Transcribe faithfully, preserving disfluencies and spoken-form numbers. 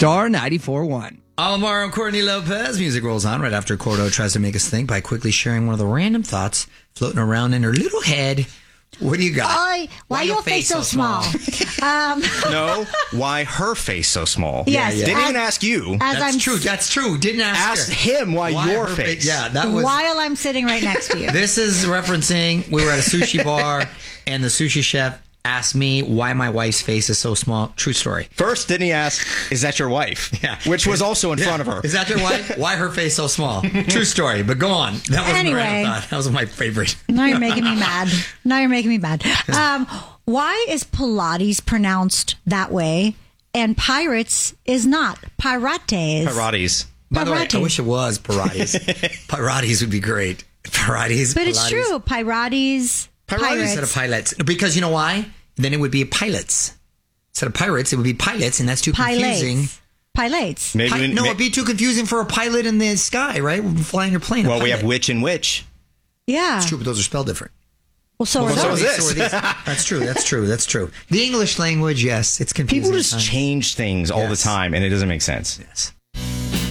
Star ninety-four point one. Almar and Courtney Lopez. Music rolls on right after Cordo tries to make us think by quickly sharing one of the random thoughts floating around in her little head. What do you got? Why, why, why your face, face so small? small? um, no, why her face so small? Yes, yeah, yeah. Didn't as, even ask you. That's I'm true. That's true. Didn't ask Ask her. him why, why your face. Fa- yeah, that was. While I'm sitting right next to you. This is referencing. We were at a sushi bar, and the sushi chef asked me why my wife's face is so small. True story. First, didn't he ask, "Is that your wife?" Yeah, which was also in yeah. front of her. Is that your wife? Why her face so small? True story. But go on. That was anyway, thought. That was my favorite. Now you're making me mad. Now you're making me mad. Um, why is Pilates pronounced that way and pirates is not? Pirates. Pirates. By the way, I wish it was Pirates. Pirates would be great. Pirates. But Pilates. it's true. Pirates. Pirates instead of pilots. Because you know why? Then it would be pilots. Instead of pirates, it would be pilots, and that's too Pilates. confusing. Pilots. Maybe, Pi- maybe, no, it'd be too confusing for a pilot in the sky, right? Flying your plane. Well, we have witch and witch. Yeah. It's true, but those are spelled different. Well, so well, are so those. is this. So are these. That's true. That's true. That's true. The English language, yes, it's confusing. People just change things all Yes. the time, and it doesn't make sense. Yes.